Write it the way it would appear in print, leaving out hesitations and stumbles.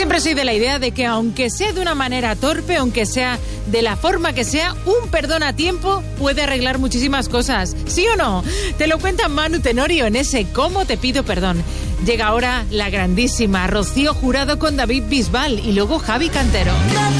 siempre soy de la idea de que aunque sea de una manera torpe, aunque sea de la forma que sea, un perdón a tiempo puede arreglar muchísimas cosas. ¿Sí o no? Te lo cuenta Manu Tenorio en ese Cómo te pido perdón. Llega ahora la grandísima Rocío Jurado con David Bisbal y luego Javi Cantero.